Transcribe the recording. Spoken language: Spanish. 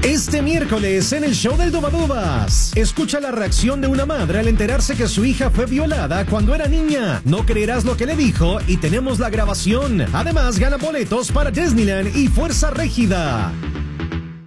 Este miércoles en el show del Dubadubas, escucha la reacción de una madre al enterarse que su hija fue violada cuando era niña. No creerás lo que le dijo y tenemos la grabación. Además, gana boletos para Disneyland y Fuerza Régida.